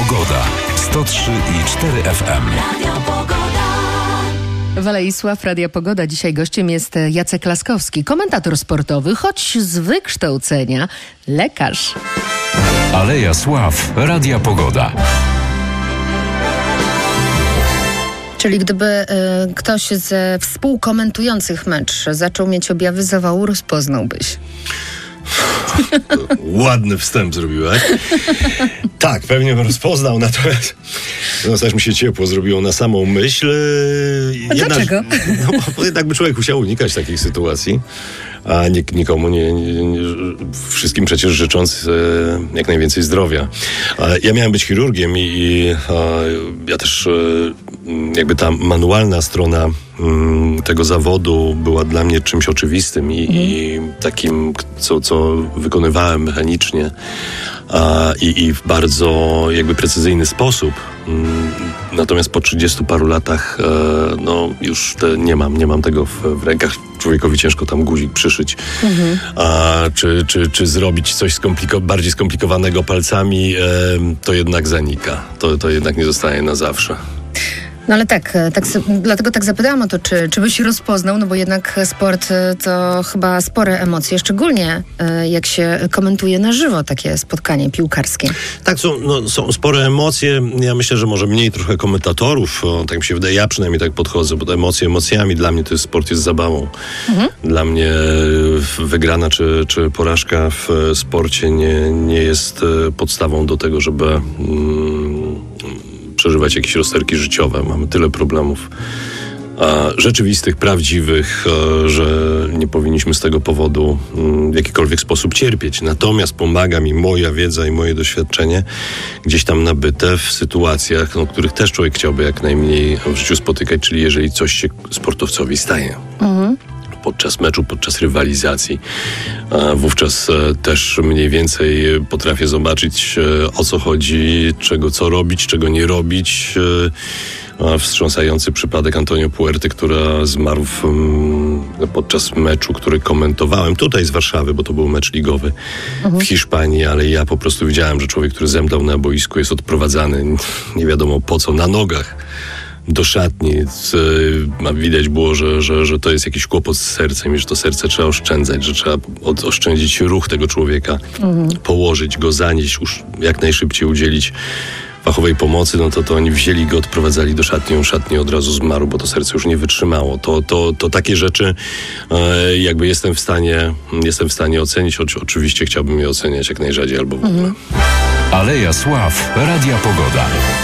Pogoda. 103,4 FM. Radio Pogoda. Waleisław, Radia Pogoda. Dzisiaj gościem jest Jacek Laskowski, komentator sportowy, choć z wykształcenia lekarz. Aleja Sław, Radia Pogoda. Czyli gdyby ktoś ze współkomentujących mecz zaczął mieć objawy zawału, rozpoznałbyś. Ładny wstęp zrobiłeś. Tak, pewnie bym rozpoznał, natomiast aż mi się ciepło zrobiło na samą myśl. Dlaczego? Bo jednak by człowiek musiał unikać takich sytuacji, a nikomu nie wszystkim przecież życząc jak najwięcej zdrowia. Ja miałem być chirurgiem i ja też jakby ta manualna strona tego zawodu była dla mnie czymś oczywistym i takim, co wykonywałem mechanicznie i w bardzo jakby precyzyjny sposób. Natomiast po 30 paru latach już nie mam tego w rękach. Człowiekowi ciężko tam guzik przyszyć. Czy zrobić coś bardziej skomplikowanego palcami, to jednak zanika. To jednak nie zostaje na zawsze. No ale dlatego tak zapytałam o to, czy byś rozpoznał, no bo jednak sport to chyba spore emocje, szczególnie jak się komentuje na żywo takie spotkanie piłkarskie. Tak, są spore emocje. Ja myślę, że może mniej trochę komentatorów, tak mi się wydaje, ja przynajmniej tak podchodzę, bo te emocje emocjami, dla mnie to jest sport jest zabawą. Dla mnie wygrana czy porażka w sporcie nie jest podstawą do tego, żeby przeżywać jakieś rozterki życiowe. Mamy tyle problemów rzeczywistych, prawdziwych, że nie powinniśmy z tego powodu w jakikolwiek sposób cierpieć. Natomiast pomaga mi moja wiedza i moje doświadczenie gdzieś tam nabyte w sytuacjach, których też człowiek chciałby jak najmniej w życiu spotykać, czyli jeżeli coś się sportowcowi staje. Podczas meczu, podczas rywalizacji. Wówczas też mniej więcej potrafię zobaczyć, o co chodzi, co robić, czego nie robić. Wstrząsający przypadek Antonio Puerty, który zmarł podczas meczu, który komentowałem tutaj z Warszawy, bo to był mecz ligowy w Hiszpanii, ale ja po prostu widziałem, że człowiek, który zemdlał na boisku, jest odprowadzany nie wiadomo po co, na nogach do szatni. Widać było, że to jest jakiś kłopot z sercem i że to serce trzeba oszczędzać, że trzeba oszczędzić ruch tego człowieka, położyć go, zanieść, już jak najszybciej udzielić fachowej pomocy, to oni wzięli go, odprowadzali do szatni, on szatni od razu zmarł, bo to serce już nie wytrzymało. To takie rzeczy jakby jestem w stanie ocenić. Oczywiście chciałbym je oceniać jak najrzadziej albo w ogóle. Aleja Sław, Radia Pogoda.